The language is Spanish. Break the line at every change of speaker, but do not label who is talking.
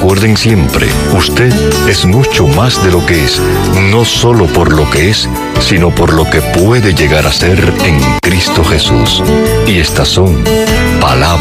recuerden siempre, usted es mucho más de lo que es, no solo por lo que es, sino por lo que puede llegar a ser en Cristo Jesús. Y estas son palabras